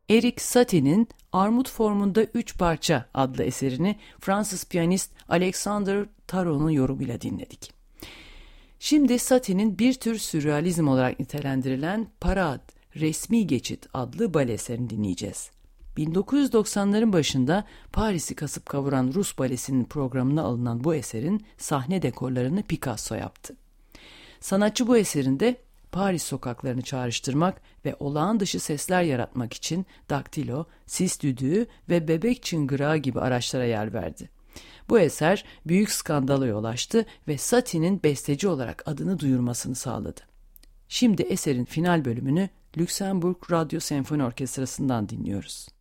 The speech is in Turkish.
Erik Satie'nin Armut Formunda 3 Parça adlı eserini Fransız piyanist Alexandre Tarot'un yorumuyla dinledik. Şimdi Satie'nin bir tür sürrealizm olarak nitelendirilen Parade, Resmi Geçit adlı bale eserini dinleyeceğiz. 1990'ların başında Paris'i kasıp kavuran Rus balesinin programına alınan bu eserin sahne dekorlarını Picasso yaptı. Sanatçı bu eserinde Paris sokaklarını çağrıştırmak ve olağan dışı sesler yaratmak için daktilo, sis düdüğü ve bebek çıngırağı gibi araçlara yer verdi. Bu eser büyük skandala yol açtı ve Satie'nin besteci olarak adını duyurmasını sağladı. Şimdi eserin final bölümünü Lüksemburg Radyo Senfoni Orkestrası'ndan dinliyoruz.